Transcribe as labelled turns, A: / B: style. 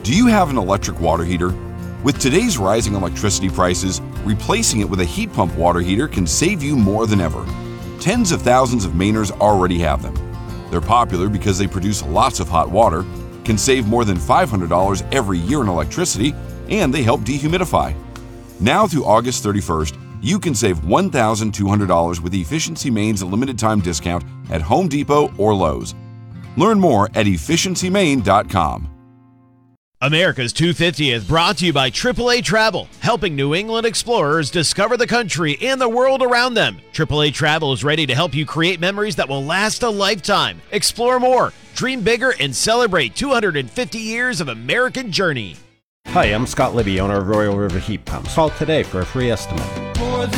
A: Do you have an electric water heater? With today's rising electricity prices, replacing it with a heat pump water heater can save you more than ever. Tens of thousands of Mainers already have them. They're popular because they produce lots of hot water, can save more than $500 every year in electricity, and they help dehumidify. Now through August 31st, you can save $1,200 with Efficiency Maine's limited time discount at Home Depot or Lowe's. Learn more at efficiencymaine.com.
B: America's 250th brought to you by AAA Travel, helping New England explorers discover the country and the world around them. AAA Travel is ready to help you create memories that will last a lifetime. Explore more, dream bigger, and celebrate 250 years of American journey.
C: Hi, I'm Scott Libby, owner of Royal River Heat Pumps. Call today for a free estimate.